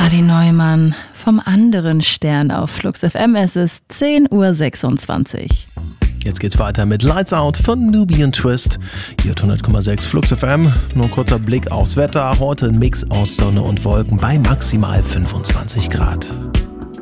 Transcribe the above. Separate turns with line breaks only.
Adi Neumann vom anderen Stern auf Flux FM. Es ist 10:26 Uhr.
Jetzt geht's weiter mit Lights Out von Nubian Twist. Hier hat 100,6 Flux FM. Nur ein kurzer Blick aufs Wetter. Heute ein Mix aus Sonne und Wolken bei maximal 25 Grad.